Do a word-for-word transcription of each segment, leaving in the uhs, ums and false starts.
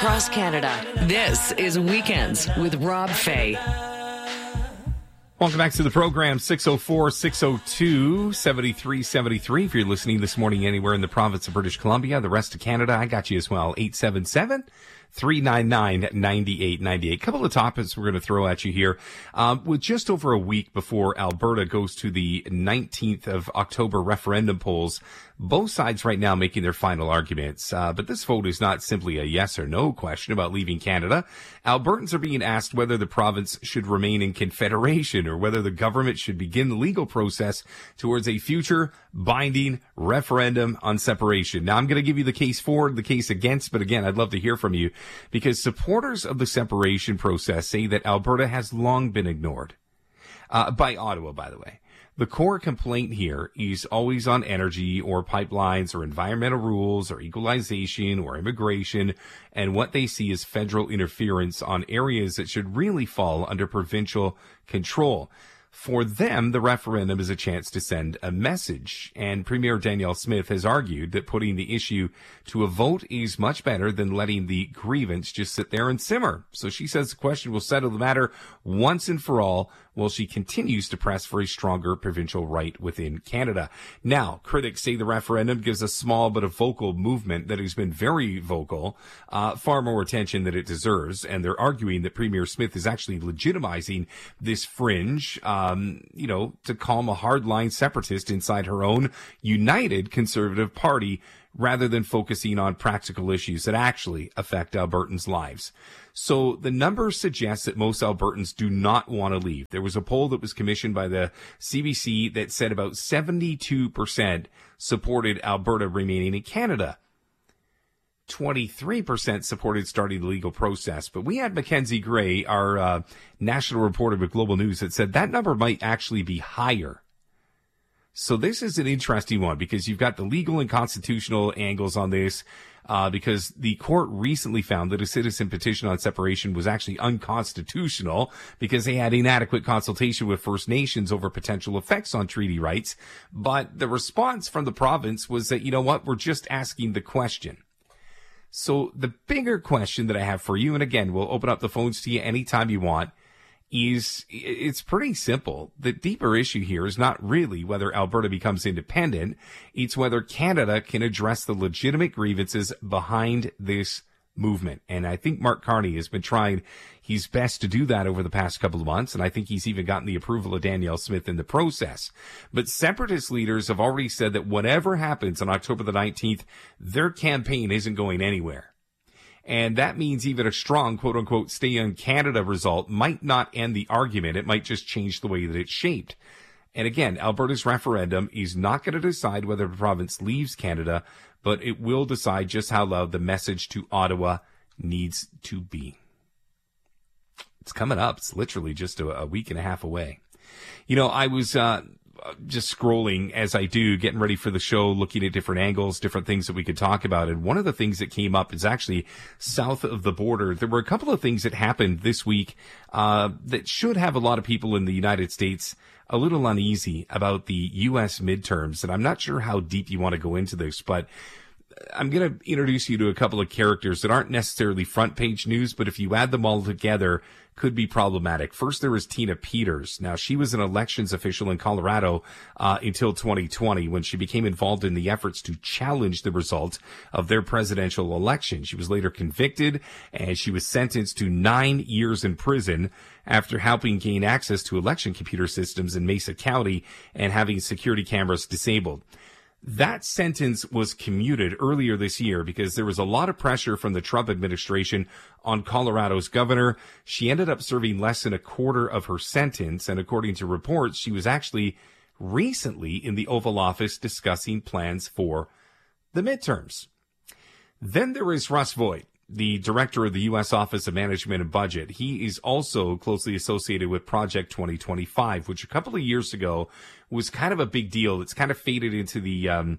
across Canada. This is Weekends with Rob Fay. Welcome back to the program, six oh four, six oh two, seven three seven three. If you're listening this morning anywhere in the province of British Columbia, the rest of Canada, I got you as well. eight seven seven, three nine nine, nine eight nine eight. Couple of topics we're going to throw at you here. Um, with just over a week before Alberta goes to the nineteenth of October referendum polls, both sides right now making their final arguments. Uh, but this vote is not simply a yes or no question about leaving Canada. Albertans are being asked whether the province should remain in confederation or whether the government should begin the legal process towards a future binding referendum on separation. Now, I'm going to give you the case for, the case against, but again, I'd love to hear from you because supporters of the separation process say that Alberta has long been ignored. Uh, by Ottawa, by the way. The core complaint here is always on energy or pipelines or environmental rules or equalization or immigration and what they see as federal interference on areas that should really fall under provincial control. For them, the referendum is a chance to send a message, and Premier Danielle Smith has argued that putting the issue to a vote is much better than letting the grievance just sit there and simmer. So she says the question will settle the matter once and for all, while she continues to press for a stronger provincial right within Canada. Now, critics say the referendum gives a small but a vocal movement that has been very vocal, uh, far more attention than it deserves, and they're arguing that Premier Smith is actually legitimizing this fringe, um, you know, to calm a hardline separatist inside her own united Conservative Party, rather than focusing on practical issues that actually affect Albertans' lives. So the numbers suggest that most Albertans do not want to leave. There was a poll that was commissioned by the C B C that said about seventy-two percent supported Alberta remaining in Canada. twenty-three percent supported starting the legal process. But we had Mackenzie Gray, our uh, national reporter with Global News, that said that number might actually be higher. So this is an interesting one because you've got the legal and constitutional angles on this, uh, because the court recently found that a citizen petition on separation was actually unconstitutional because they had inadequate consultation with First Nations over potential effects on treaty rights. But the response from the province was that, you know what, we're just asking the question. So the bigger question that I have for you, and again, we'll open up the phones to you anytime you want, is it's pretty simple. The deeper issue here is not really whether Alberta becomes independent. It's whether Canada can address the legitimate grievances behind this movement. And I think Mark Carney has been trying his best to do that over the past couple of months. And I think he's even gotten the approval of Danielle Smith in the process. But separatist leaders have already said that whatever happens on October the nineteenth, their campaign isn't going anywhere. And that means even a strong, quote unquote, stay in Canada result might not end the argument. It might just change the way that it's shaped. And again, Alberta's referendum is not going to decide whether the province leaves Canada, but it will decide just how loud the message to Ottawa needs to be. It's coming up. It's literally just a, a week and a half away. You know, I was, uh, just scrolling as I do, getting ready for the show, looking at different angles, different things that we could talk about. And one of the things that came up is actually south of the border. There were a couple of things that happened this week uh, that should have a lot of people in the United States a little uneasy about the U S midterms. And I'm not sure how deep you want to go into this, but I'm going to introduce you to a couple of characters that aren't necessarily front page news, but if you add them all together, could be problematic. First, there is Tina Peters. Now, she was an elections official in Colorado uh, until twenty twenty when she became involved in the efforts to challenge the result of their presidential election. She was later convicted, and she was sentenced to nine years in prison after helping gain access to election computer systems in Mesa County and having security cameras disabled. That sentence was commuted earlier this year because there was a lot of pressure from the Trump administration on Colorado's governor. She ended up serving less than a quarter of her sentence, and according to reports, she was actually recently in the Oval Office discussing plans for the midterms. Then there is Russ Vought, the director of the U S Office of Management and Budget. He is also closely associated with Project twenty twenty-five, which a couple of years ago was kind of a big deal. It's kind of faded into the um,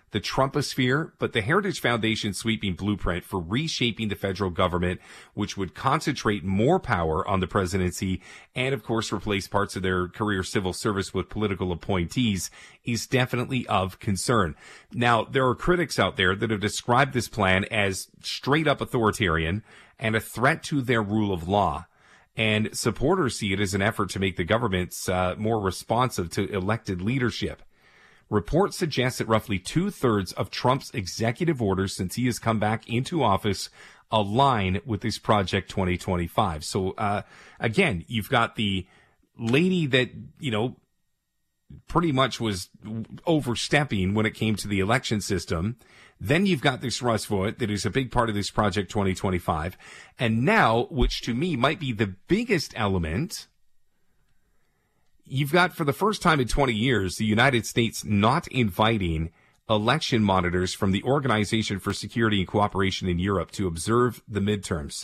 the Trumposphere, but the Heritage Foundation's sweeping blueprint for reshaping the federal government, which would concentrate more power on the presidency and, of course, replace parts of their career civil service with political appointees, is definitely of concern. Now, there are critics out there that have described this plan as straight up authoritarian and a threat to their rule of law. And supporters see it as an effort to make the governments uh, more responsive to elected leadership. Reports suggest that roughly two-thirds of Trump's executive orders since he has come back into office align with this Project twenty twenty-five. So, uh, again, you've got the lady that, you know, pretty much was overstepping when it came to the election system. Then you've got this Russ Vought that is a big part of this Project twenty twenty-five. And now, which to me might be the biggest element, you've got, for the first time in twenty years, the United States not inviting election monitors from the Organization for Security and Cooperation in Europe to observe the midterms.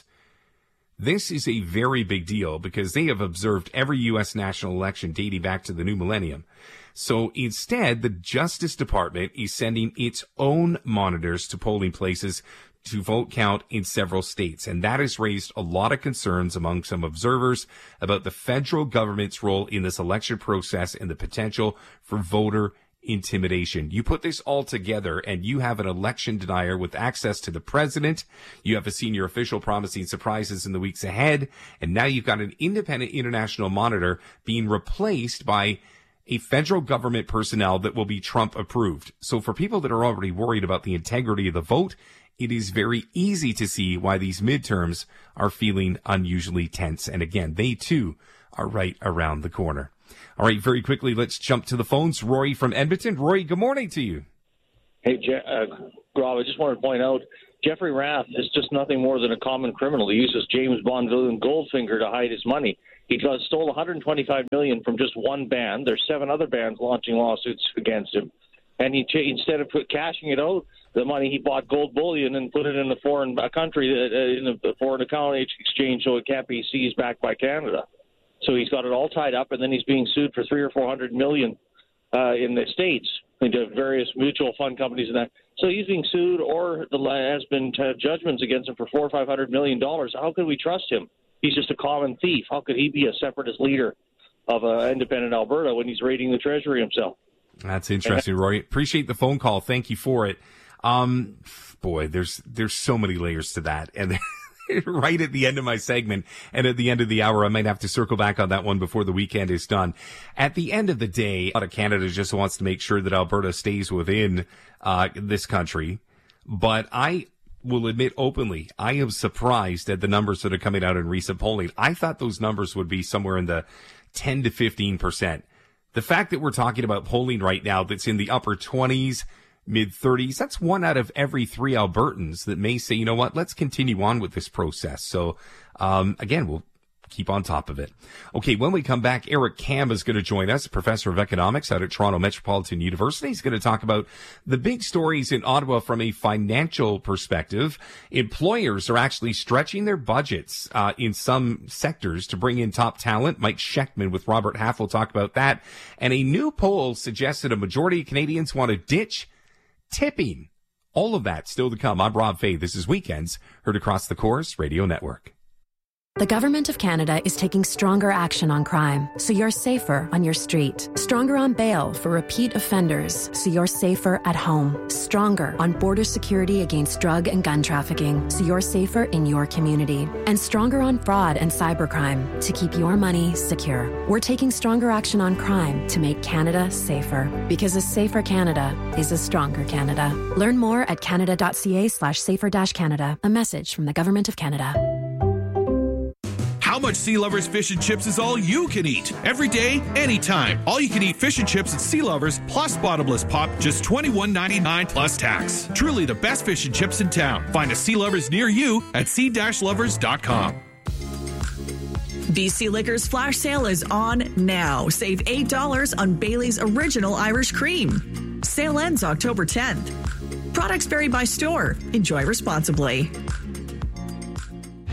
This is a very big deal because they have observed every U S national election dating back to the new millennium. So instead, the Justice Department is sending its own monitors to polling places to vote count in several states. And that has raised a lot of concerns among some observers about the federal government's role in this election process and the potential for voter intimidation. You put this all together and you have an election denier with access to the president. You have a senior official promising surprises in the weeks ahead. And now you've got an independent international monitor being replaced by a federal government personnel that will be Trump approved. So for people that are already worried about the integrity of the vote, it is very easy to see why these midterms are feeling unusually tense. And again, they too are right around the corner. All right, very quickly, let's jump to the phones. Rory from Edmonton. Rory, good morning to you. Hey, Je- uh, Rob, I just wanted to point out, Jeffrey Rath is just nothing more than a common criminal. He uses James Bond villain Goldfinger to hide his money. He got, stole one hundred twenty-five million dollars from just one band. There's seven other bands launching lawsuits against him. And he instead of put, cashing it out, the money, he bought gold bullion and put it in a foreign a country, uh, in a foreign account exchange so it can't be seized back by Canada. So he's got it all tied up, and then he's being sued for three or four hundred million uh, in the States into various mutual fund companies and that. So he's being sued, or the has been t- judgments against him for four or five hundred million dollars. How could we trust him? He's just a common thief. How could he be a separatist leader of uh, independent Alberta when he's raiding the Treasury himself? That's interesting, Roy. Appreciate the phone call. Thank you for it. Um, boy, there's there's so many layers to that, and right at the end of my segment and at the end of the hour, I might have to circle back on that one before the weekend is done. At the end of the day, a lot of Canada just wants to make sure that Alberta stays within uh, this country, but I will admit openly, I am surprised at the numbers that are coming out in recent polling. I thought those numbers would be somewhere in the ten to fifteen percent. The fact that we're talking about polling right now that's in the upper twenties, mid thirties, that's one out of every three Albertans that may say, you know what, let's continue on with this process. So, um, again, we'll keep on top of it. Okay, when we come back, Eric Kam is going to join us, professor of economics out at Toronto Metropolitan University. He's going to talk about the big stories in Ottawa from a financial perspective. Employers are actually stretching their budgets uh, in some sectors to bring in top talent. Mike Shechtman with Robert Half will talk about that. And a new poll suggests that a majority of Canadians want to ditch tipping. All of that still to come. I'm Rob Fay. This is Weekends, heard across the Chorus Radio Network. The Government of Canada is taking stronger action on crime, so you're safer on your street. Stronger on bail for repeat offenders, so you're safer at home. Stronger on border security against drug and gun trafficking, so you're safer in your community. And stronger on fraud and cybercrime, to keep your money secure. We're taking stronger action on crime to make Canada safer. Because a safer Canada is a stronger Canada. Learn more at canada.ca slash safer dash Canada. A message from the Government of Canada. How much Sea Lovers fish and chips is all you can eat? Every day, anytime. All you can eat fish and chips at Sea Lovers plus bottomless pop, just twenty-one ninety-nine plus tax. Truly the best fish and chips in town. Find a Sea Lovers near you at sea lovers dot com. B C Liquor's flash sale is on now. Save eight dollars on Bailey's Original Irish Cream. Sale ends October tenth. Products vary by store. Enjoy responsibly.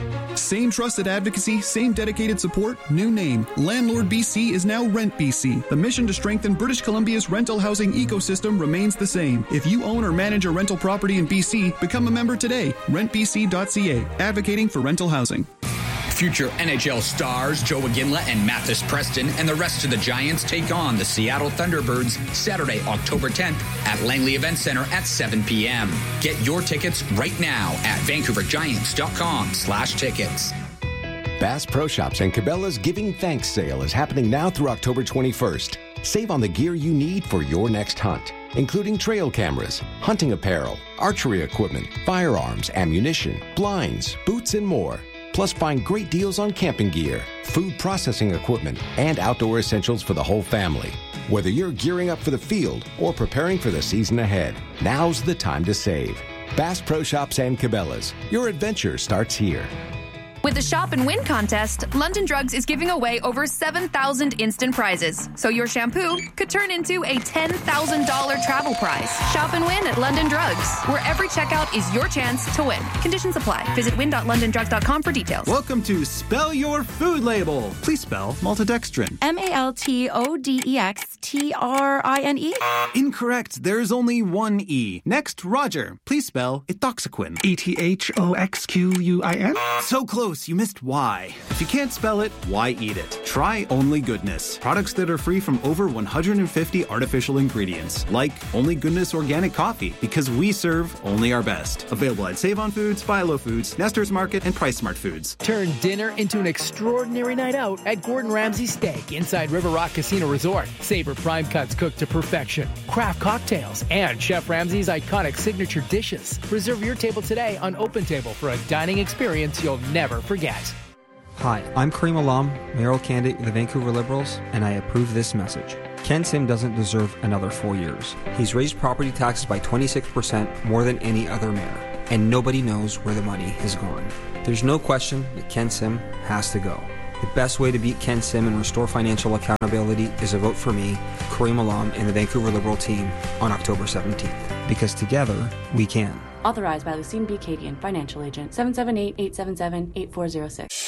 Same trusted advocacy, same dedicated support, new name. Landlord B C is now Rent B C. The mission to strengthen British Columbia's rental housing ecosystem remains the same. If you own or manage a rental property in B C, become a member today. rent b c dot c a, advocating for rental housing. Future N H L stars Joe Iginla and Mathis Preston and the rest of the Giants take on the Seattle Thunderbirds Saturday, October tenth at Langley Event Center at seven p.m. Get your tickets right now at vancouver giants dot com slash tickets. Bass Pro Shops and Cabela's Giving Thanks sale is happening now through October twenty-first. Save on the gear you need for your next hunt, including trail cameras, hunting apparel, archery equipment, firearms, ammunition, blinds, boots, and more. Plus, find great deals on camping gear, food processing equipment, and outdoor essentials for the whole family. Whether you're gearing up for the field or preparing for the season ahead, now's the time to save. Bass Pro Shops and Cabela's. Your adventure starts here. With the Shop and Win contest, London Drugs is giving away over seven thousand instant prizes. So your shampoo could turn into a ten thousand dollars travel prize. Shop and win at London Drugs, where every checkout is your chance to win. Conditions apply. Visit win dot london drugs dot com for details. Welcome to Spell Your Food Label. Please spell maltodextrin. M A L T O D E X T R I N E? Incorrect. There's only one E. Next, Roger. Please spell ethoxyquin. E T H O X Q U I N? So close. You missed Y. If you can't spell it, why eat it? Try Only Goodness. Products that are free from over one hundred fifty artificial ingredients. Like Only Goodness Organic Coffee, because we serve only our best. Available at Save On Foods, Philo Foods, Nestor's Market, and Price Smart Foods. Turn dinner into an extraordinary night out at Gordon Ramsay Steak inside River Rock Casino Resort. Savor prime cuts cooked to perfection, craft cocktails, and Chef Ramsay's iconic signature dishes. Reserve your table today on OpenTable for a dining experience you'll never forget. Hi, I'm Kareem Alam, mayoral candidate of the Vancouver Liberals, and I approve this message. Ken Sim doesn't deserve another four years. He's raised property taxes by twenty-six percent more than any other mayor, and nobody knows where the money has gone. There's no question that Ken Sim has to go. The best way to beat Ken Sim and restore financial accountability is a vote for me, Kareem Alam, and the Vancouver Liberal team on October seventeenth. Because together, we can. Authorized by Lucine B. Cadian, Financial Agent, seven seven eight, eight seven seven, eight four zero six.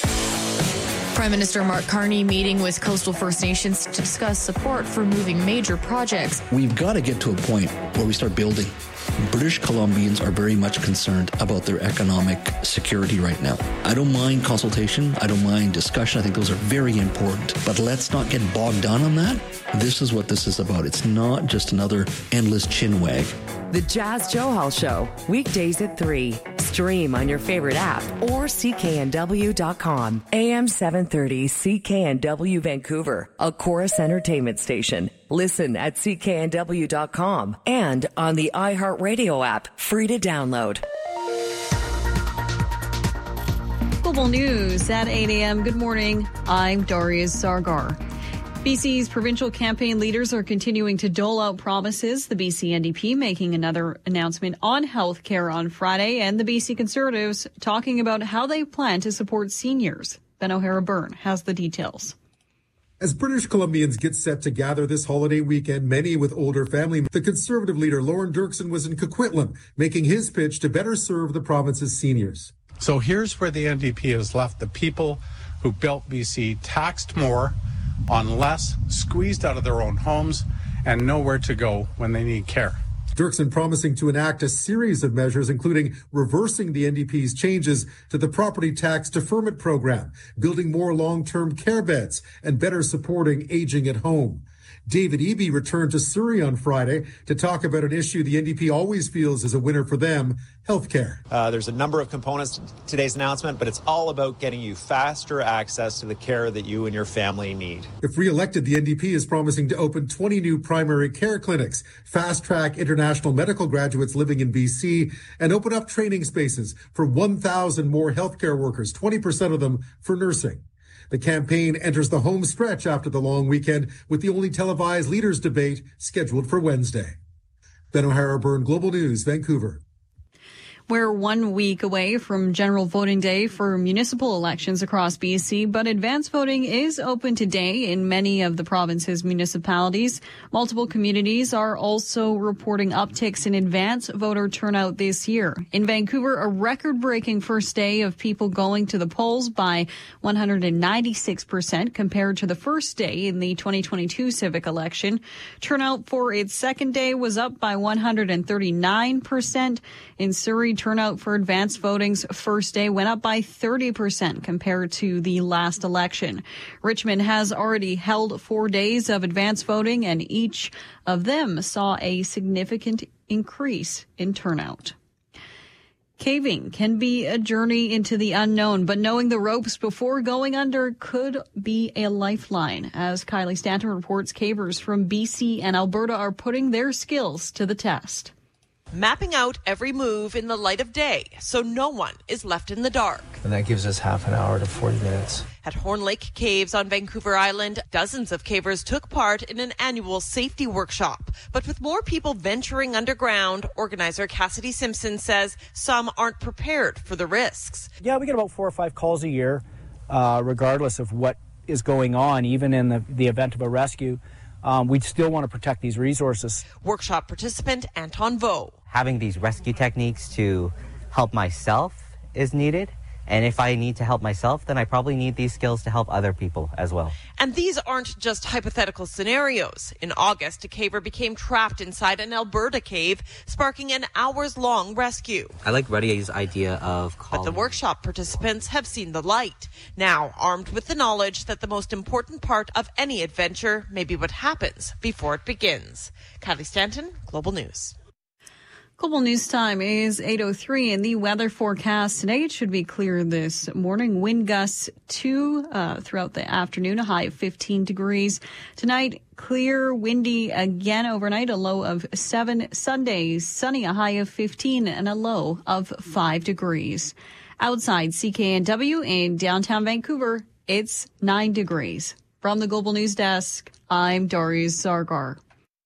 Prime Minister Mark Carney meeting with Coastal First Nations to discuss support for moving major projects. We've got to get to a point where we start building. British Columbians are very much concerned about their economic security right now. I don't mind consultation. I don't mind discussion. I think those are very important. But let's not get bogged down on that. This is what this is about. It's not just another endless chin wag. The Jazz Johal Show, weekdays at three. Stream on your favorite app or C K N W dot com. A M seven thirty C K N W Vancouver, a Chorus Entertainment station. Listen at C K N W dot com and on the iHeartRadio app, free to download. Global News at eight a.m. Good morning. I'm Darius Sargar. B C's provincial campaign leaders are continuing to dole out promises. The B C N D P making another announcement on health care on Friday, and the B C Conservatives talking about how they plan to support seniors. Ben O'Hara-Byrne has the details. As British Columbians get set to gather this holiday weekend, many with older family, the Conservative leader Lauren Dirksen was in Coquitlam, making his pitch to better serve the province's seniors. So here's where the N D P has left the people who built B C taxed more, on less, squeezed out of their own homes, and nowhere to go when they need care. Dirksen promising to enact a series of measures, including reversing the N D P's changes to the property tax deferment program, building more long-term care beds, and better supporting aging at home. David Eby returned to Surrey on Friday to talk about an issue the N D P always feels is a winner for them, healthcare. Uh, there's a number of components to today's announcement, but it's all about getting you faster access to the care that you and your family need. If re-elected, the N D P is promising to open twenty new primary care clinics, fast-track international medical graduates living in B C, and open up training spaces for one thousand more healthcare workers, twenty percent of them for nursing. The campaign enters the home stretch after the long weekend with the only televised leaders debate scheduled for Wednesday. Ben O'Hara-Byrne, Global News, Vancouver. We're one week away from general voting day for municipal elections across B C, but advance voting is open today in many of the province's municipalities. Multiple communities are also reporting upticks in advance voter turnout this year. In Vancouver, a record-breaking first day of people going to the polls by one hundred ninety-six percent compared to the first day in the twenty twenty-two civic election. Turnout for its second day was up by one hundred thirty-nine percent. In Surrey, turnout for advance voting's first day went up by thirty percent compared to the last election. Richmond has already held four days of advance voting, and each of them saw a significant increase in turnout. Caving can be a journey into the unknown, but knowing the ropes before going under could be a lifeline. As Kylie Stanton reports, cavers from B C and Alberta are putting their skills to the test. Mapping out every move in the light of day so no one is left in the dark. And that gives us half an hour to forty minutes. At Horn Lake Caves on Vancouver Island, dozens of cavers took part in an annual safety workshop. But with more people venturing underground, organizer Cassidy Simpson says some aren't prepared for the risks. Yeah, we get about four or five calls a year, uh, regardless of what is going on, even in the, the event of a rescue. Um, we still want to protect these resources. Workshop participant Anton Vo. Having these rescue techniques to help myself is needed. And if I need to help myself, then I probably need these skills to help other people as well. And these aren't just hypothetical scenarios. In August, a caver became trapped inside an Alberta cave, sparking an hours-long rescue. I like Ruddy's idea of calling. But the workshop participants have seen the light. Now, armed with the knowledge that the most important part of any adventure may be what happens before it begins. Kylie Stanton, Global News. Global News Time is eight oh three, and the weather forecast today, it should be clear this morning. Wind gusts two uh, throughout the afternoon, a high of fifteen degrees. Tonight, clear, windy again overnight, a low of seven. Sunday, sunny, a high of fifteen, and a low of five degrees. Outside C K N W in downtown Vancouver, it's nine degrees. From the Global News Desk, I'm Darius Zargar.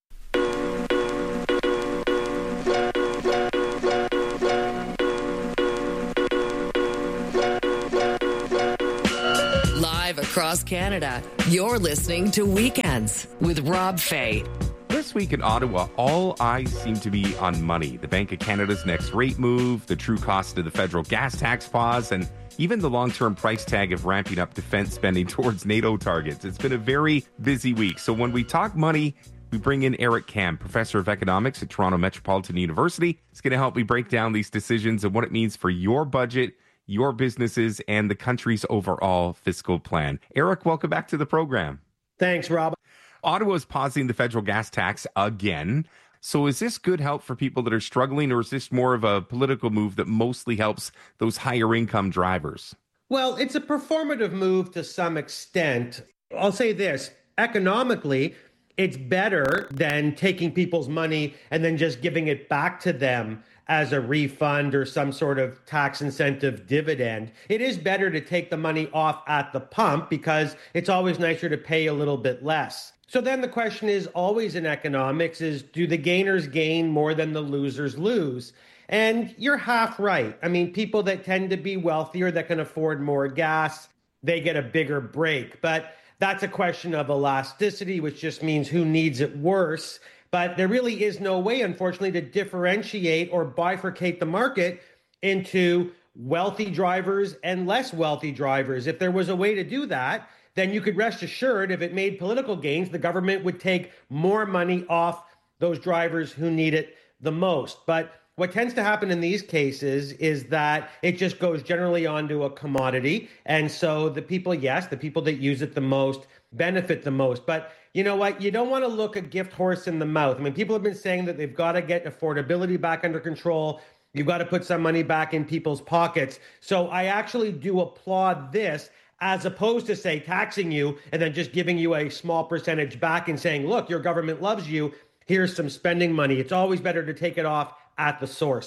Across Canada, you're listening to Weekends with Rob Fay. This week in Ottawa, all eyes seem to be on money. The Bank of Canada's next rate move, the true cost of the federal gas tax pause, and even the long-term price tag of ramping up defense spending towards NATO targets. It's been a very busy week. So when we talk money, we bring in Eric Kam, professor of economics at Toronto Metropolitan University. He's going to help me break down these decisions and what it means for your budget, your businesses, and the country's overall fiscal plan. Eric, welcome back to the program. Thanks, Rob. Ottawa is pausing the federal gas tax again. So is this good help for people that are struggling, or is this more of a political move that mostly helps those higher income drivers? Well, it's a performative move to some extent. I'll say this, economically, it's better than taking people's money and then just giving it back to them as a refund or some sort of tax incentive dividend. It is better to take the money off at the pump because it's always nicer to pay a little bit less. So then the question is always in economics is, do the gainers gain more than the losers lose? And you're half right. I mean, people that tend to be wealthier, that can afford more gas, they get a bigger break. But that's a question of elasticity, which just means who needs it worse. But there really is no way, unfortunately, to differentiate or bifurcate the market into wealthy drivers and less wealthy drivers. If there was a way to do that, then you could rest assured if it made political gains, the government would take more money off those drivers who need it the most. But what tends to happen in these cases is that it just goes generally onto a commodity. And so the people, yes, the people that use it the most benefit the most. But you know what? You don't want to look a gift horse in the mouth. I mean, people have been saying that they've got to get affordability back under control. You've got to put some money back in people's pockets. So I actually do applaud this, as opposed to, say, taxing you and then just giving you a small percentage back and saying, look, your government loves you. Here's some spending money. It's always better to take it off at the source.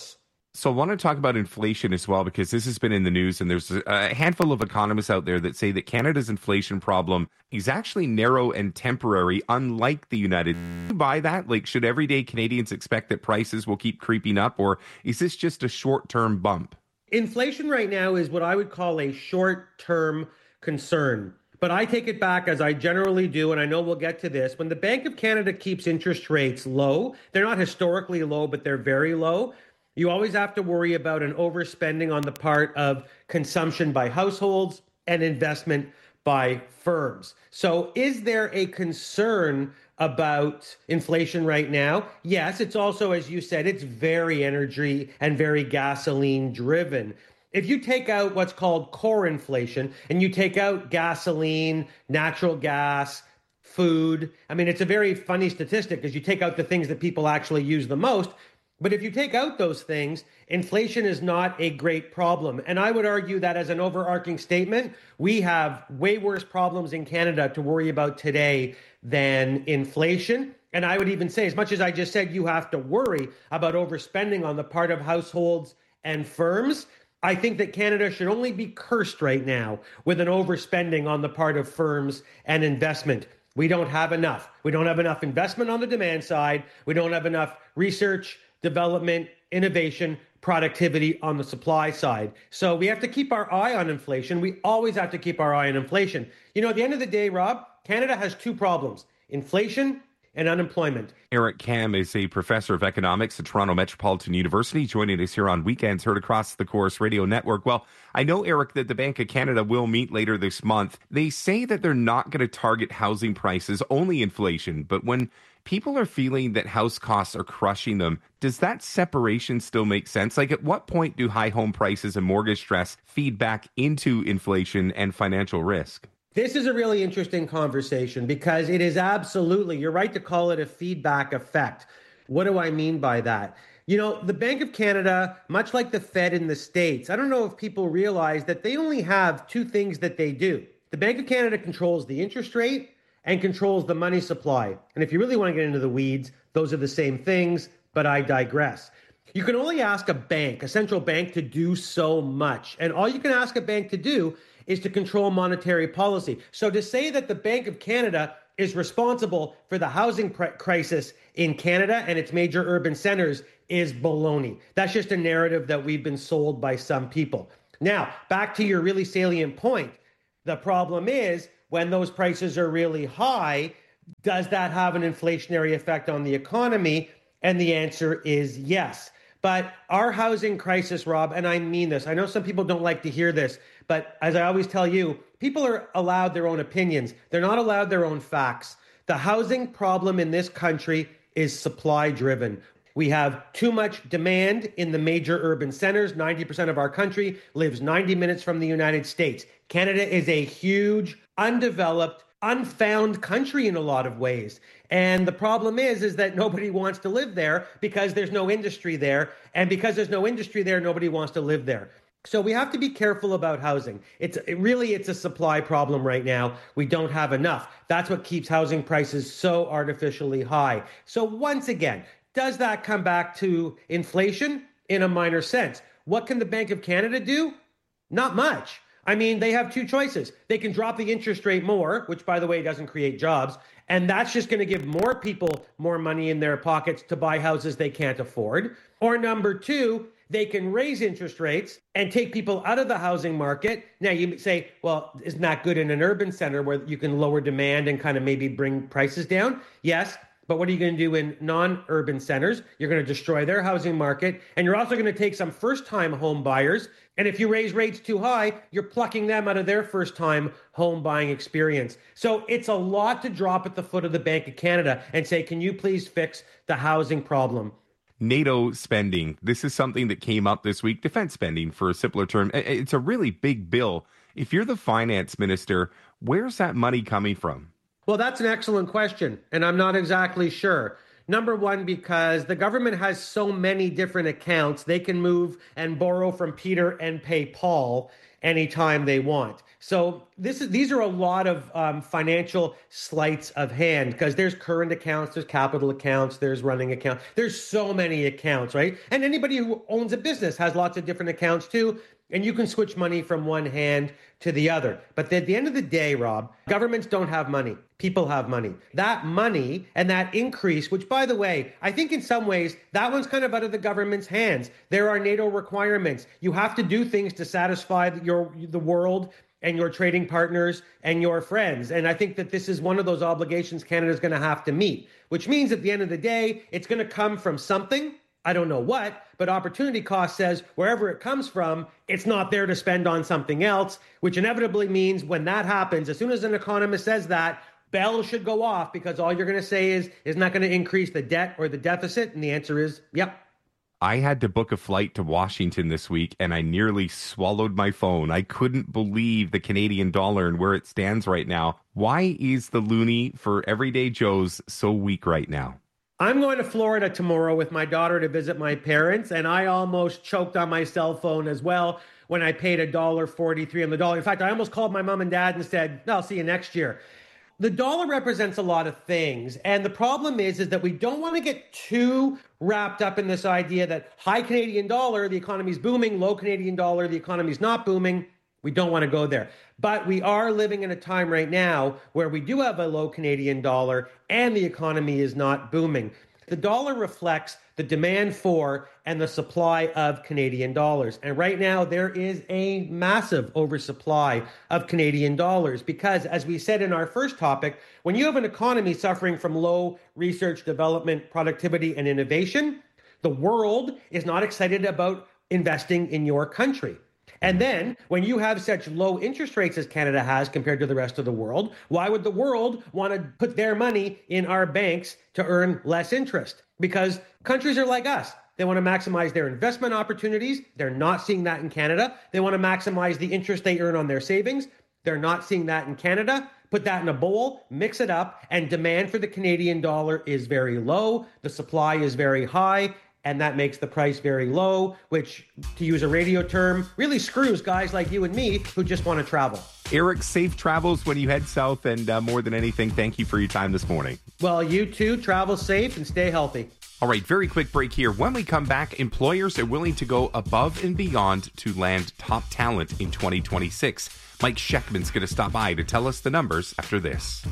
So I want to talk about inflation as well, because this has been in the news, and there's a handful of economists out there that say that Canada's inflation problem is actually narrow and temporary, unlike the United States. Do you buy that? Like, should everyday Canadians expect that prices will keep creeping up, or is this just a short-term bump? Inflation right now is what I would call a short-term concern. But I take it back, as I generally do, and I know we'll get to this. When the Bank of Canada keeps interest rates low, they're not historically low, but they're very low. You always have to worry about an overspending on the part of consumption by households and investment by firms. So is there a concern about inflation right now? Yes, it's also, as you said, it's very energy and very gasoline driven. If you take out what's called core inflation and you take out gasoline, natural gas, food, I mean, it's a very funny statistic because you take out the things that people actually use the most. But if you take out those things, inflation is not a great problem. And I would argue that as an overarching statement, we have way worse problems in Canada to worry about today than inflation. And I would even say, as much as I just said, you have to worry about overspending on the part of households and firms, I think that Canada should only be cursed right now with an overspending on the part of firms and investment. We don't have enough. We don't have enough investment on the demand side. We don't have enough research, development, innovation, productivity on the supply side. So we have to keep our eye on inflation. We always have to keep our eye on inflation. You know, at the end of the day, Rob, Canada has two problems: inflation and unemployment. Eric Kam is a professor of economics at Toronto Metropolitan University, joining us here on Weekends, heard across the Corus Radio Network. Well, I know, Eric, that the Bank of Canada will meet later this month. They say that they're not going to target housing prices, only inflation. But when people are feeling that house costs are crushing them, does that separation still make sense? Like, at what point do high home prices and mortgage stress feed back into inflation and financial risk? This is a really interesting conversation because it is absolutely, you're right to call it a feedback effect. What do I mean by that? You know, the Bank of Canada, much like the Fed in the States, I don't know if people realize that they only have two things that they do. The Bank of Canada controls the interest rate and controls the money supply. And if you really want to get into the weeds, those are the same things, but I digress. You can only ask a bank, a central bank, to do so much. And all you can ask a bank to do is to control monetary policy. So to say that the Bank of Canada is responsible for the housing pr- crisis in Canada and its major urban centers is baloney. That's just a narrative that we've been sold by some people. Now, back to your really salient point. The problem is, when those prices are really high, does that have an inflationary effect on the economy? And the answer is yes. But our housing crisis, Rob, and I mean this, I know some people don't like to hear this, but as I always tell you, people are allowed their own opinions. They're not allowed their own facts. The housing problem in this country is supply driven. We have too much demand in the major urban centers. ninety percent of our country lives ninety minutes from the United States. Canada is a huge, undeveloped, unfound country in a lot of ways. And the problem is, is that nobody wants to live there because there's no industry there. And because there's no industry there, nobody wants to live there. So we have to be careful about housing. It's it really, it's a supply problem right now. We don't have enough. That's what keeps housing prices so artificially high. So once again, does that come back to inflation? In a minor sense. What can the Bank of Canada do? Not much. I mean, they have two choices. They can drop the interest rate more, which, by the way, doesn't create jobs. And that's just going to give more people more money in their pockets to buy houses they can't afford. Or number two, they can raise interest rates and take people out of the housing market. Now, you say, well, isn't that good in an urban center where you can lower demand and kind of maybe bring prices down? Yes. But what are you going to do in non-urban centers? You're going to destroy their housing market. And you're also going to take some first-time home buyers. And if you raise rates too high, you're plucking them out of their first-time home buying experience. So it's a lot to drop at the foot of the Bank of Canada and say, can you please fix the housing problem? NATO spending. This is something that came up this week. Defense spending, for a simpler term. It's a really big bill. If you're the finance minister, where's that money coming from? Well, that's an excellent question, and I'm not exactly sure. Number one, because the government has so many different accounts, they can move and borrow from Peter and pay Paul anytime they want. So this is these are a lot of um, financial sleights of hand because there's current accounts, there's capital accounts, there's running accounts. There's so many accounts, right? And anybody who owns a business has lots of different accounts too. And you can switch money from one hand to the other. But at the end of the day, Rob, governments don't have money. People have money. That money and that increase, which, by the way, I think in some ways, that one's kind of out of the government's hands. There are NATO requirements. You have to do things to satisfy your the world and your trading partners and your friends. And I think that this is one of those obligations Canada's going to have to meet, which means at the end of the day, it's going to come from something. I don't know what, but opportunity cost says wherever it comes from, it's not there to spend on something else, which inevitably means when that happens, as soon as an economist says that, bells should go off because all you're going to say is, is not going to increase the debt or the deficit. And the answer is, yep. I had to book a flight to Washington this week, and I nearly swallowed my phone. I couldn't believe the Canadian dollar and where it stands right now. Why is the loonie for everyday Joes so weak right now? I'm going to Florida tomorrow with my daughter to visit my parents, and I almost choked on my cell phone as well when I paid one dollar forty-three on the dollar. In fact, I almost called my mom and dad and said, no, I'll see you next year. The dollar represents a lot of things, and the problem is, is that we don't want to get too wrapped up in this idea that high Canadian dollar, the economy's booming, low Canadian dollar, the economy's not booming. We don't want to go there. But we are living in a time right now where we do have a low Canadian dollar and the economy is not booming. The dollar reflects the demand for and the supply of Canadian dollars. And right now there is a massive oversupply of Canadian dollars because, as we said in our first topic, when you have an economy suffering from low research, development, productivity, and innovation, the world is not excited about investing in your country. And then when you have such low interest rates as Canada has compared to the rest of the world, why would the world want to put their money in our banks to earn less interest? Because countries are like us. They want to maximize their investment opportunities. They're not seeing that in Canada. They want to maximize the interest they earn on their savings. They're not seeing that in Canada. Put that in a bowl, mix it up, and demand for the Canadian dollar is very low. The supply is very high. And that makes the price very low, which, to use a radio term, really screws guys like you and me who just want to travel. Eric, safe travels when you head south, and uh, more than anything, thank you for your time this morning. Well, you too. Travel safe and stay healthy. All right, very quick break here. When we come back, employers are willing to go above and beyond to land top talent in twenty twenty-six. Mike Sheckman's going to stop by to tell us the numbers after this.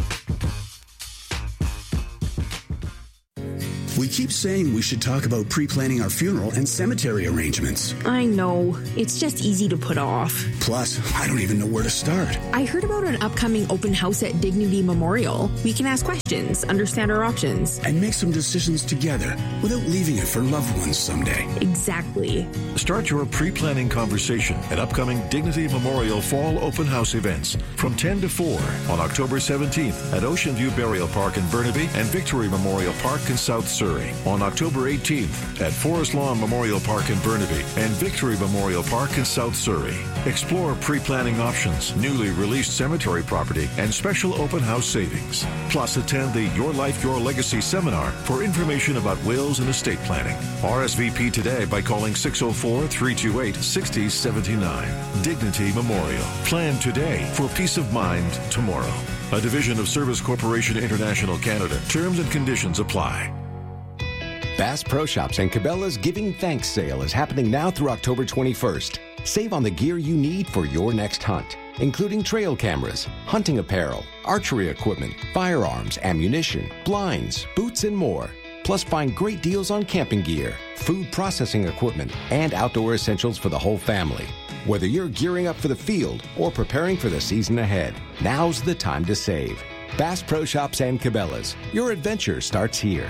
We keep saying we should talk about pre-planning our funeral and cemetery arrangements. I know. It's just easy to put off. Plus, I don't even know where to start. I heard about an upcoming open house at Dignity Memorial. We can ask questions, understand our options, and make some decisions together without leaving it for loved ones someday. Exactly. Start your pre-planning conversation at upcoming Dignity Memorial Fall Open House events from ten to four on October seventeenth at Ocean View Burial Park in Burnaby and Victory Memorial Park in South Surrey. On October eighteenth at Forest Lawn Memorial Park in Burnaby and Victory Memorial Park in South Surrey. Explore pre-planning options, newly released cemetery property, and special open house savings. Plus, attend the Your Life, Your Legacy seminar for information about wills and estate planning. R S V P today by calling six oh four, three two eight, six oh seven nine. Dignity Memorial. Plan today for peace of mind tomorrow. A division of Service Corporation International Canada. Terms and conditions apply. Bass Pro Shops and Cabela's Giving Thanks sale is happening now through October twenty-first. Save on the gear you need for your next hunt, including trail cameras, hunting apparel, archery equipment, firearms, ammunition, blinds, boots, and more. Plus, find great deals on camping gear, food processing equipment, and outdoor essentials for the whole family. Whether you're gearing up for the field or preparing for the season ahead, now's the time to save. Bass Pro Shops and Cabela's. Your adventure starts here.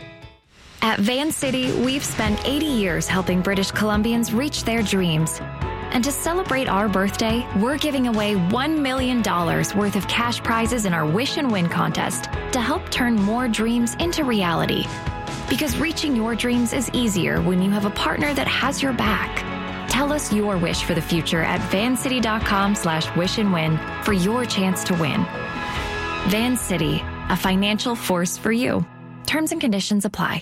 At Van City, we've spent eighty years helping British Columbians reach their dreams. And to celebrate our birthday, we're giving away one million dollars worth of cash prizes in our Wish and Win contest to help turn more dreams into reality. Because reaching your dreams is easier when you have a partner that has your back. Tell us your wish for the future at vancity.com slash wish and win for your chance to win. Van City, a financial force for you. Terms and conditions apply.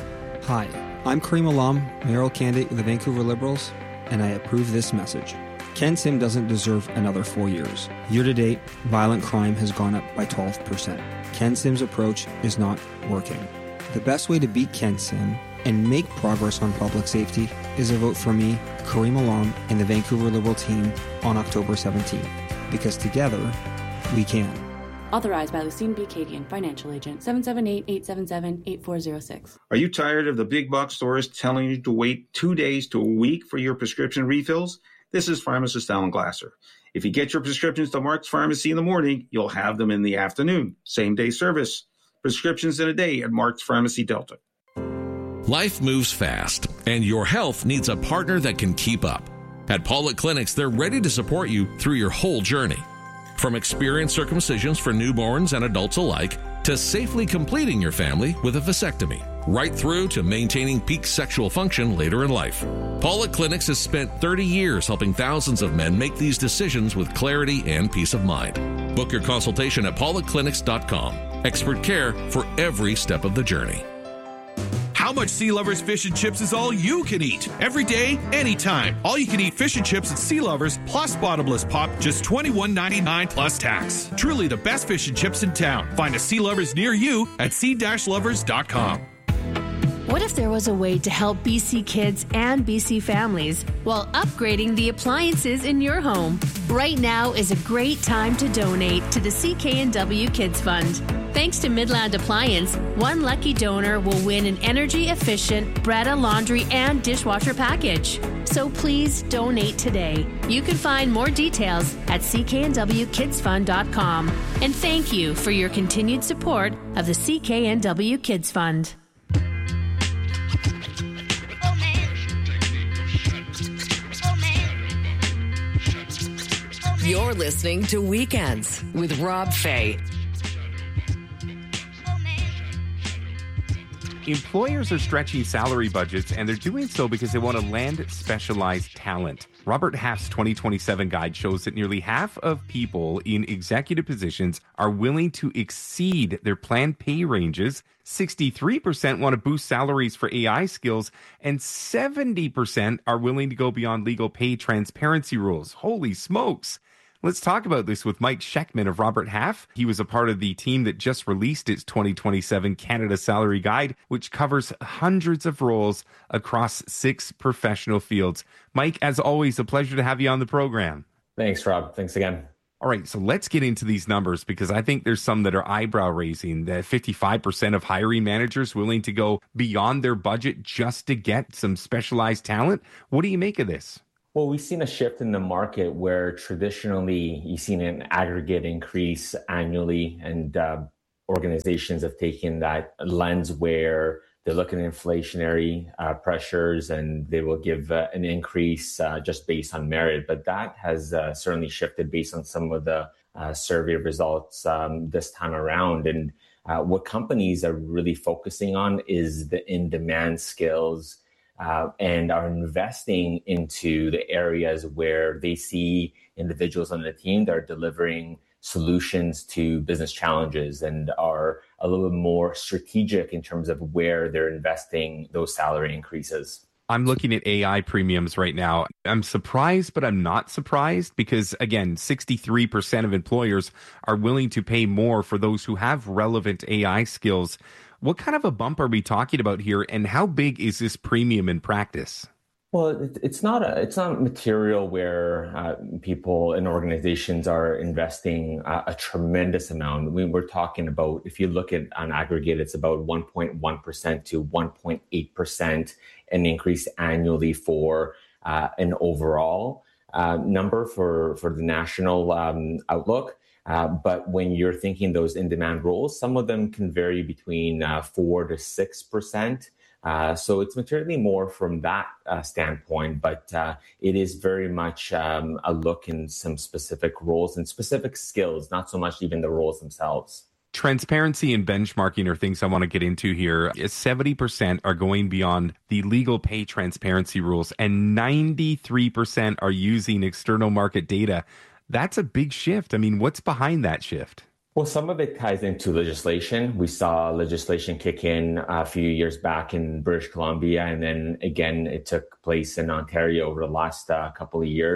Hi, I'm Kareem Alam, mayoral candidate with the Vancouver Liberals, and I approve this message. Ken Sim doesn't deserve another four years. Year to date, violent crime has gone up by twelve percent. Ken Sim's approach is not working. The best way to beat Ken Sim and make progress on public safety is a vote for me, Kareem Alam, and the Vancouver Liberal team on October seventeenth. Because together, we can. Authorized by Lucine B. Cadian, financial agent, seven seven eight, eight seven seven, eight four zero six. Are you tired of the big box stores telling you to wait two days to a week for your prescription refills? This is pharmacist Alan Glasser. If you get your prescriptions to Mark's Pharmacy in the morning, you'll have them in the afternoon. Same day service. Prescriptions in a day at Mark's Pharmacy Delta. Life moves fast, and your health needs a partner that can keep up. At Pollock Clinics, they're ready to support you through your whole journey. From experienced circumcisions for newborns and adults alike, to safely completing your family with a vasectomy, right through to maintaining peak sexual function later in life. Pollock Clinics has spent thirty years helping thousands of men make these decisions with clarity and peace of mind. Book your consultation at pollock clinics dot com. Expert care for every step of the journey. How much Sea Lovers fish and chips is all you can eat? Every day, anytime. All you can eat fish and chips at Sea Lovers plus bottomless pop, just twenty-one ninety-nine plus tax. Truly the best fish and chips in town. Find a Sea Lovers near you at sea lovers dot com. What if there was a way to help B C kids and B C families while upgrading the appliances in your home? Right now is a great time to donate to the C K N W Kids Fund. Thanks to Midland Appliance, one lucky donor will win an energy-efficient Bretta laundry and dishwasher package. So please donate today. You can find more details at c k n w kids fund dot com. And thank you for your continued support of the C K N W Kids Fund. You're listening to Weekends with Rob Fay. Employers are stretching salary budgets, and they're doing so because they want to land specialized talent. Robert Half's twenty twenty-seven guide shows that nearly half of people in executive positions are willing to exceed their planned pay ranges. sixty-three percent want to boost salaries for A I skills, and seventy percent are willing to go beyond legal pay transparency rules. Holy smokes! Let's talk about this with Mike Sheckman of Robert Half. He was a part of the team that just released its twenty twenty-seven Canada Salary Guide, which covers hundreds of roles across six professional fields. Mike, as always, a pleasure to have you on the program. Thanks, Rob. Thanks again. All right, so let's get into these numbers because I think there's some that are eyebrow-raising. That fifty-five percent of hiring managers willing to go beyond their budget just to get some specialized talent. What do you make of this? Well, we've seen a shift in the market where traditionally you've seen an aggregate increase annually, and uh, organizations have taken that lens where they're looking at inflationary uh, pressures and they will give uh, an increase uh, just based on merit. But that has uh, certainly shifted based on some of the uh, survey results um, this time around. And uh, what companies are really focusing on is the in-demand skills Uh, and are investing into the areas where they see individuals on the team that are delivering solutions to business challenges and are a little bit more strategic in terms of where they're investing those salary increases. I'm looking at A I premiums right now. I'm surprised, but I'm not surprised because, again, sixty-three percent of employers are willing to pay more for those who have relevant A I skills. What kind of a bump are we talking about here, and how big is this premium in practice? Well, it's not a it's not material where uh, people and organizations are investing a, a tremendous amount. We, we're talking about, if you look at on aggregate, it's about one point one percent to one point eight percent an increase annually for uh, an overall uh, number for for the national um, outlook. Uh, but when you're thinking those in-demand roles, some of them can vary between uh, four to six percent. Uh, so it's materially more from that uh, standpoint, but uh, it is very much um, a look in some specific roles and specific skills, not so much even the roles themselves. Transparency and benchmarking are things I want to get into here. seventy percent are going beyond the legal pay transparency rules, and ninety-three percent are using external market data. That's a big shift. I mean, what's behind that shift? Well, some of it ties into legislation. We saw legislation kick in a few years back in British Columbia, and then again, it took place in Ontario over the last uh, couple of years.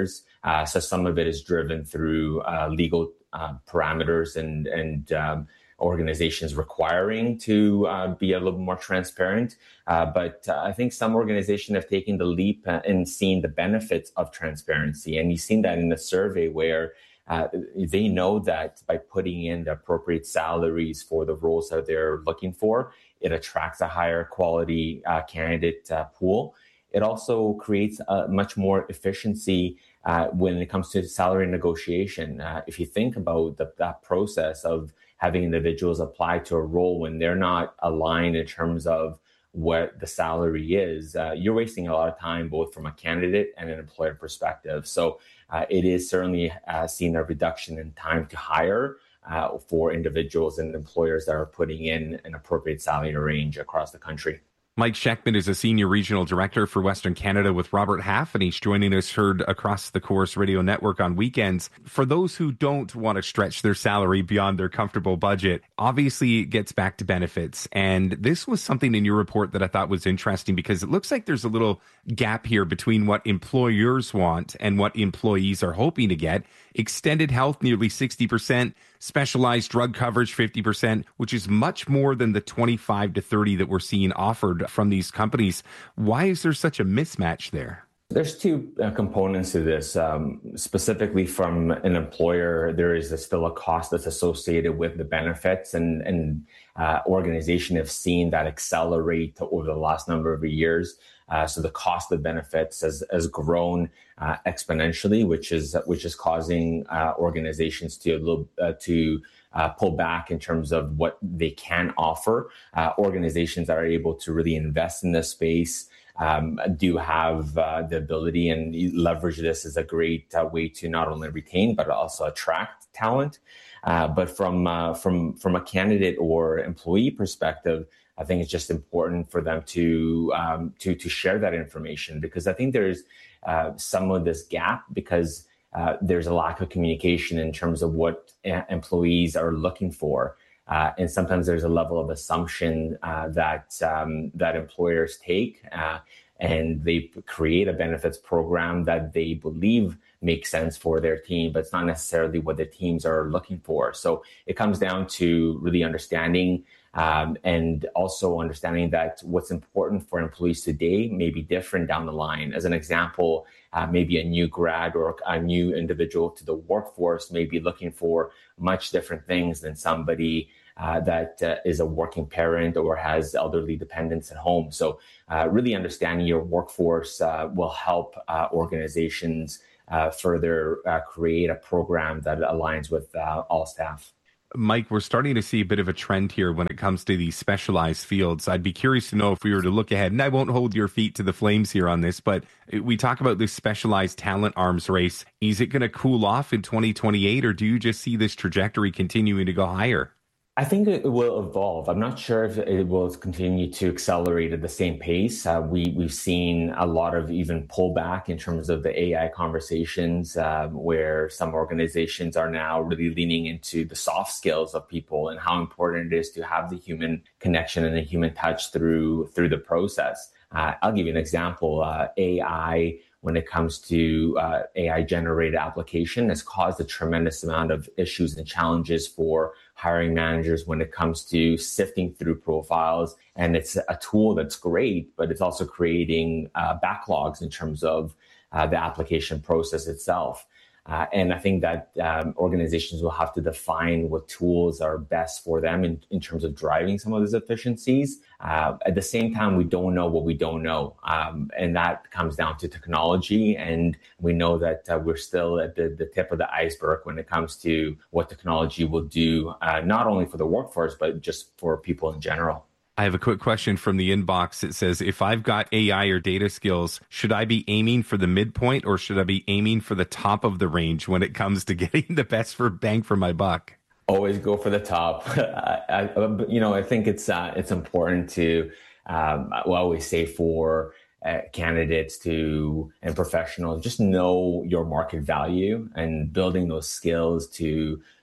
Uh, so some of it is driven through uh, legal uh, parameters and, and um, organizations requiring to uh, be a little more transparent. Uh, but uh, I think some organizations have taken the leap and seen the benefits of transparency. And you've seen that in the survey where uh, they know that by putting in the appropriate salaries for the roles that they're looking for, it attracts a higher quality uh, candidate uh, pool. It also creates a much more efficiency uh, when it comes to salary negotiation. Uh, if you think about the, that process of having individuals apply to a role when they're not aligned in terms of what the salary is, uh, you're wasting a lot of time, both from a candidate and an employer perspective. So uh, it is certainly uh, seen a reduction in time to hire uh, for individuals and employers that are putting in an appropriate salary range across the country. Mike Sheckman is a senior regional director for Western Canada with Robert Half, and he's joining us, heard across the Corus Radio Network on weekends. For those who don't want to stretch their salary beyond their comfortable budget, obviously it gets back to benefits. And this was something in your report that I thought was interesting because it looks like there's a little gap here between what employers want and what employees are hoping to get. Extended health, nearly sixty percent. Specialized drug coverage, fifty percent, which is much more than the twenty-five to thirty that we're seeing offered from these companies. Why is there such a mismatch there? There's two uh, components to this. Um, specifically from an employer, there is a, still a cost that's associated with the benefits, and, and uh, organizations have seen that accelerate over the last number of years. Uh, so the cost of benefits has, has grown uh, exponentially, which is which is causing uh, organizations to a little uh, to uh, pull back in terms of what they can offer. Uh, organizations that are able to really invest in this space um, do have uh, the ability and leverage this as a great uh, way to not only retain but also attract talent. Uh, but from uh, from from a candidate or employee perspective, I think it's just important for them to um, to to share that information, because I think there's uh, some of this gap because uh, there's a lack of communication in terms of what a- employees are looking for, uh, and sometimes there's a level of assumption uh, that um, that employers take, uh, and they create a benefits program that they believe makes sense for their team, but it's not necessarily what the teams are looking for. So it comes down to really understanding. Um, and also understanding that what's important for employees today may be different down the line. As an example, uh, maybe a new grad or a new individual to the workforce may be looking for much different things than somebody uh, that uh, is a working parent or has elderly dependents at home. So uh, really understanding your workforce uh, will help uh, organizations uh, further uh, create a program that aligns with uh, all staff. Mike, we're starting to see a bit of a trend here when it comes to these specialized fields. I'd be curious to know if we were to look ahead, and I won't hold your feet to the flames here on this, but we talk about this specialized talent arms race. Is it going to cool off in twenty twenty-eight, or do you just see this trajectory continuing to go higher? I think it will evolve. I'm not sure if it will continue to accelerate at the same pace. Uh, we, we've seen a lot of even pullback in terms of the A I conversations, um, where some organizations are now really leaning into the soft skills of people and how important it is to have the human connection and the human touch through through the process. Uh, I'll give you an example. Uh, A I, when it comes to uh, A I-generated application, has caused a tremendous amount of issues and challenges for hiring managers when it comes to sifting through profiles. And it's a tool that's great, but it's also creating uh, backlogs in terms of uh, the application process itself. Uh, and I think that um, organizations will have to define what tools are best for them in, in terms of driving some of those efficiencies. Uh, at the same time, we don't know what we don't know. Um, and that comes down to technology. And we know that uh, we're still at the, the tip of the iceberg when it comes to what technology will do, uh, not only for the workforce, but just for people in general. I have a quick question from the inbox. It says, if I've got A I or data skills, should I be aiming for the midpoint or should I be aiming for the top of the range when it comes to getting the best for bang for my buck? Always go for the top. I, I, you know, I think it's uh, it's important to, um, I always say for uh, candidates to and professionals, just know your market value and building those skills to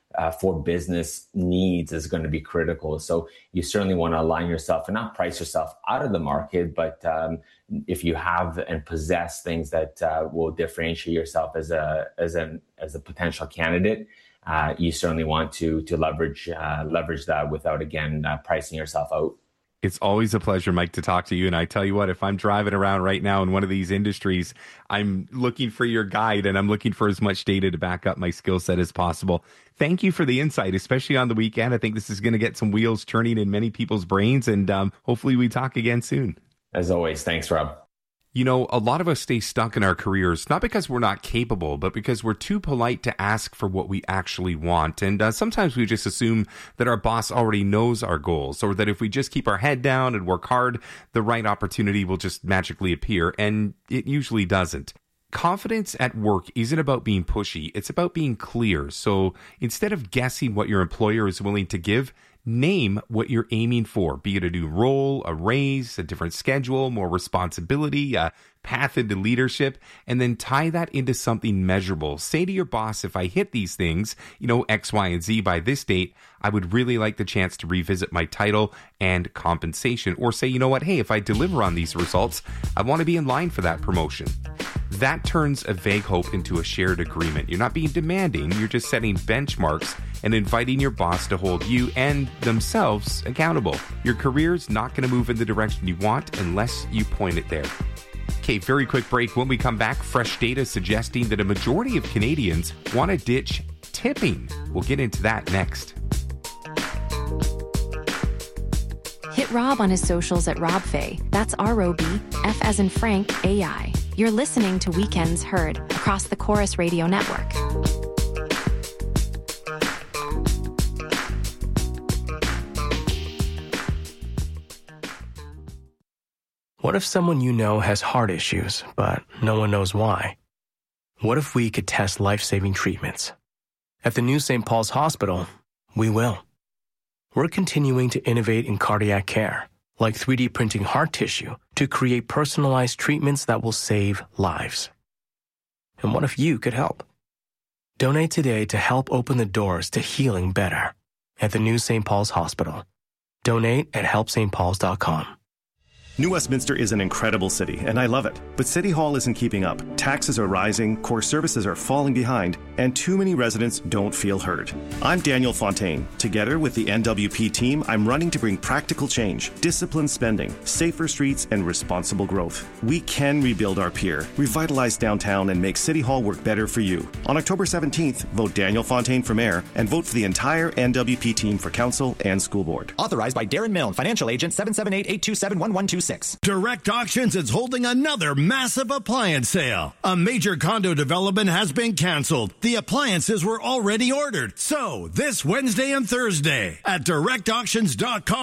uh, for business needs is going to be critical. So you certainly want to align yourself and not price yourself out of the market, but um, if you have and possess things that uh, will differentiate yourself as a as a as a potential candidate, uh, you certainly want to to leverage uh, leverage that without again uh, pricing yourself out. It's always a pleasure, Mike, to talk to you. And I tell you what, if I'm driving around right now in one of these industries, I'm looking for your guide and I'm looking for as much data to back up my skill set as possible. Thank you for the insight, especially on the weekend. I think this is going to get some wheels turning in many people's brains, and um, hopefully we talk again soon. As always, thanks, Rob. You know, a lot of us stay stuck in our careers, not because we're not capable, but because we're too polite to ask for what we actually want. And uh, sometimes we just assume that our boss already knows our goals, or that if we just keep our head down and work hard, the right opportunity will just magically appear. And it usually doesn't. Confidence at work isn't about being pushy. It's about being clear. So instead of guessing what your employer is willing to give, name what you're aiming for, be it a new role, a raise, a different schedule, more responsibility, a path into leadership, and then tie that into something measurable. Say to your boss, if I hit these things, you know, X, Y, and Z by this date, I would really like the chance to revisit my title and compensation. Or say, you know what, hey, if I deliver on these results, I want to be in line for that promotion. That turns a vague hope into a shared agreement. You're not being demanding, you're just setting benchmarks and inviting your boss to hold you and themselves accountable. Your career's not going to move in the direction you want unless you point it there. Okay, very quick break. When we come back, fresh data suggesting that a majority of Canadians want to ditch tipping. We'll get into that next. Hit Rob on his socials at Rob Fay. That's R O B, F as in Frank, A I. You're listening to Weekends Heard across the Chorus Radio Network. What if someone you know has heart issues, but no one knows why? What if we could test life-saving treatments? At the new Saint Paul's Hospital, we will. We're continuing to innovate in cardiac care, like three D printing heart tissue to create personalized treatments that will save lives. And what if you could help? Donate today to help open the doors to healing better at the new Saint Paul's Hospital. Donate at help st pauls dot com. New Westminster is an incredible city, and I love it. But City Hall isn't keeping up. Taxes are rising, core services are falling behind, and too many residents don't feel heard. I'm Daniel Fontaine. Together with the N W P team, I'm running to bring practical change, disciplined spending, safer streets, and responsible growth. We can rebuild our pier, revitalize downtown, and make City Hall work better for you. On October seventeenth, vote Daniel Fontaine for mayor, and vote for the entire N W P team for council and school board. Authorized by Darren Milne, financial agent, seven seven eight, eight two seven, one one two six. Direct Auctions is holding another massive appliance sale. A major condo development has been canceled. The appliances were already ordered. So, this Wednesday and Thursday at direct auctions dot com.